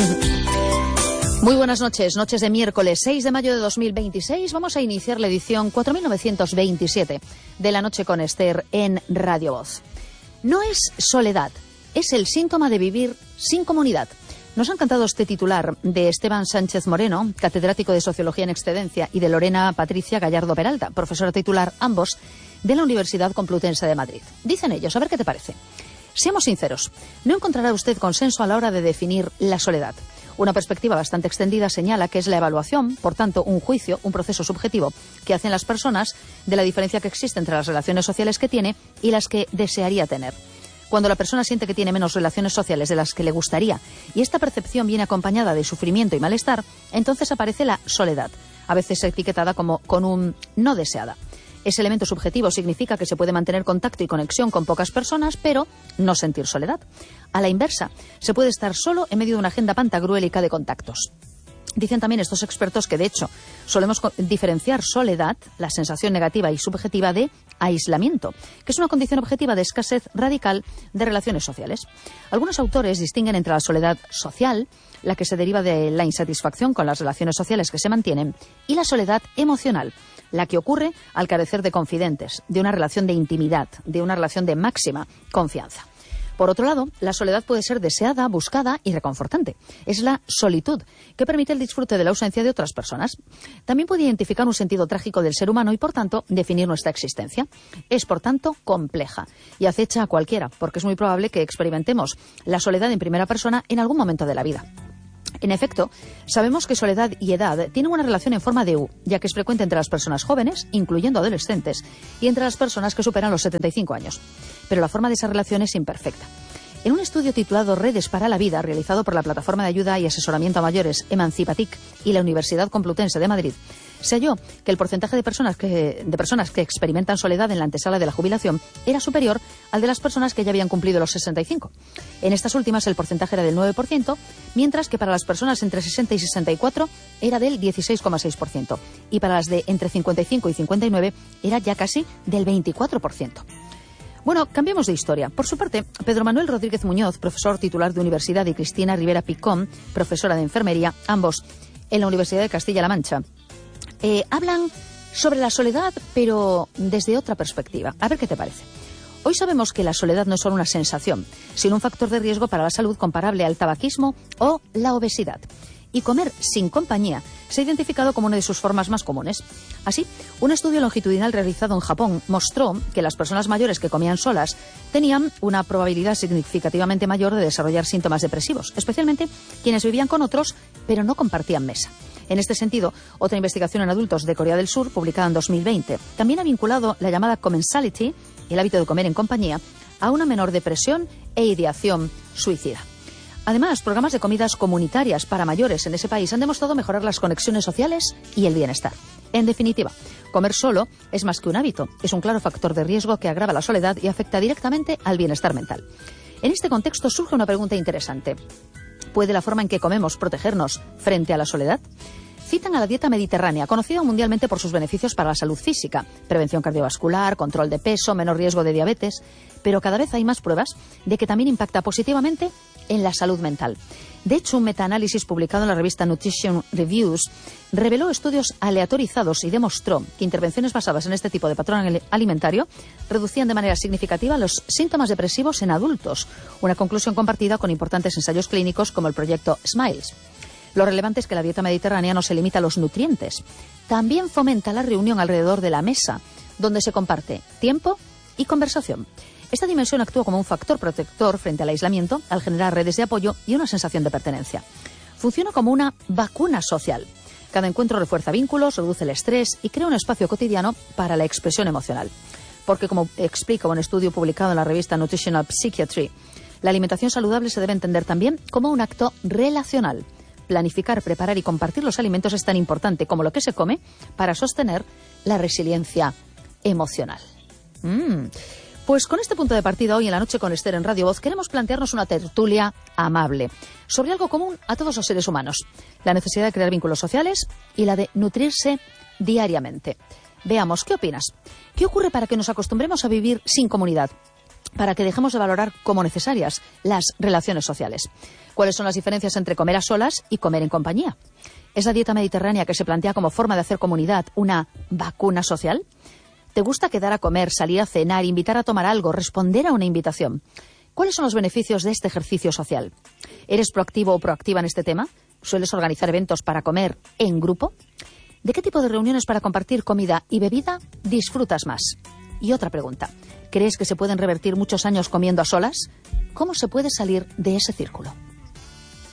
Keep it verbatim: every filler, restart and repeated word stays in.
Muy buenas noches, noches de miércoles seis de mayo de dos mil veintiséis. Vamos a iniciar la edición cuatro mil novecientos veintisiete de La Noche con Esther en Radio Voz. No es soledad, es el síntoma de vivir sin comunidad. Nos ha encantado este titular de Esteban Sánchez Moreno, catedrático de Sociología en Excedencia, y de Lorena Patricia Gallardo Peralta, profesora titular ambos de la Universidad Complutense de Madrid. Dicen ellos, a ver qué te parece. Seamos sinceros, no encontrará usted consenso a la hora de definir la soledad. Una perspectiva bastante extendida señala que es la evaluación, por tanto, un juicio, un proceso subjetivo que hacen las personas de la diferencia que existe entre las relaciones sociales que tiene y las que desearía tener. Cuando la persona siente que tiene menos relaciones sociales de las que le gustaría y esta percepción viene acompañada de sufrimiento y malestar, entonces aparece la soledad, a veces etiquetada como con un no deseada. Ese elemento subjetivo significa que se puede mantener contacto y conexión con pocas personas, pero no sentir soledad. A la inversa, se puede estar solo en medio de una agenda pantagruélica de contactos. Dicen también estos expertos que, de hecho, solemos diferenciar soledad, la sensación negativa y subjetiva, de aislamiento, que es una condición objetiva de escasez radical de relaciones sociales. Algunos autores distinguen entre la soledad social, la que se deriva de la insatisfacción con las relaciones sociales que se mantienen, y la soledad emocional, la que ocurre al carecer de confidentes, de una relación de intimidad, de una relación de máxima confianza. Por otro lado, la soledad puede ser deseada, buscada y reconfortante. Es la solitud, que permite el disfrute de la ausencia de otras personas. También puede identificar un sentido trágico del ser humano y, por tanto, definir nuestra existencia. Es, por tanto, compleja y acecha a cualquiera, porque es muy probable que experimentemos la soledad en primera persona en algún momento de la vida. En efecto, sabemos que soledad y edad tienen una relación en forma de U, ya que es frecuente entre las personas jóvenes, incluyendo adolescentes, y entre las personas que superan los setenta y cinco años. Pero la forma de esa relación es imperfecta. En un estudio titulado Redes para la Vida, realizado por la Plataforma de Ayuda y Asesoramiento a Mayores Emancipatic y la Universidad Complutense de Madrid, se halló que el porcentaje de personas que, de personas que experimentan soledad en la antesala de la jubilación era superior al de las personas que ya habían cumplido los sesenta y cinco. En estas últimas el porcentaje era del nueve por ciento, mientras que para las personas entre sesenta y sesenta y cuatro era del dieciséis coma seis por ciento y para las de entre cincuenta y cinco y cincuenta y nueve era ya casi del veinticuatro por ciento. Bueno, cambiemos de historia. Por su parte, Pedro Manuel Rodríguez Muñoz, profesor titular de Universidad, y Cristina Rivera Picón, profesora de Enfermería, ambos en la Universidad de Castilla-La Mancha, eh, hablan sobre la soledad, pero desde otra perspectiva. A ver qué te parece. Hoy sabemos que la soledad no es solo una sensación, sino un factor de riesgo para la salud comparable al tabaquismo o la obesidad. Y comer sin compañía se ha identificado como una de sus formas más comunes. Así, un estudio longitudinal realizado en Japón mostró que las personas mayores que comían solas tenían una probabilidad significativamente mayor de desarrollar síntomas depresivos, especialmente quienes vivían con otros, pero no compartían mesa. En este sentido, otra investigación en adultos de Corea del Sur, publicada en dos mil veinte, también ha vinculado la llamada commensality, el hábito de comer en compañía, a una menor depresión e ideación suicida. Además, programas de comidas comunitarias para mayores en ese país han demostrado mejorar las conexiones sociales y el bienestar. En definitiva, comer solo es más que un hábito, es un claro factor de riesgo que agrava la soledad y afecta directamente al bienestar mental. En este contexto surge una pregunta interesante. ¿Puede la forma en que comemos protegernos frente a la soledad? Citan a la dieta mediterránea, conocida mundialmente por sus beneficios para la salud física, prevención cardiovascular, control de peso, menor riesgo de diabetes, pero cada vez hay más pruebas de que también impacta positivamente en la salud mental. De hecho, un metaanálisis publicado en la revista Nutrition Reviews reveló estudios aleatorizados y demostró que intervenciones basadas en este tipo de patrón alimentario reducían de manera significativa los síntomas depresivos en adultos, una conclusión compartida con importantes ensayos clínicos como el proyecto SMILES. Lo relevante es que la dieta mediterránea no se limita a los nutrientes, también fomenta la reunión alrededor de la mesa, donde se comparte tiempo y conversación. Esta dimensión actúa como un factor protector frente al aislamiento al generar redes de apoyo y una sensación de pertenencia. Funciona como una vacuna social. Cada encuentro refuerza vínculos, reduce el estrés y crea un espacio cotidiano para la expresión emocional. Porque, como explica un estudio publicado en la revista Nutritional Psychiatry, la alimentación saludable se debe entender también como un acto relacional. Planificar, preparar y compartir los alimentos es tan importante como lo que se come para sostener la resiliencia emocional. Mm. Pues con este punto de partida, hoy en La Noche con Esther en Radio Voz, queremos plantearnos una tertulia amable sobre algo común a todos los seres humanos: la necesidad de crear vínculos sociales y la de nutrirse diariamente. Veamos, ¿qué opinas? ¿Qué ocurre para que nos acostumbremos a vivir sin comunidad? para que dejemos de valorar como necesarias las relaciones sociales. ¿Cuáles son las diferencias entre comer a solas y comer en compañía? ¿Es la dieta mediterránea que se plantea como forma de hacer comunidad una vacuna social? ¿Te gusta quedar a comer, salir a cenar, invitar a tomar algo, responder a una invitación? ¿Cuáles son los beneficios de este ejercicio social? ¿Eres proactivo o proactiva en este tema? ¿Sueles organizar eventos para comer en grupo? ¿De qué tipo de reuniones para compartir comida y bebida disfrutas más? Y otra pregunta, ¿crees que se pueden revertir muchos años comiendo a solas? ¿Cómo se puede salir de ese círculo?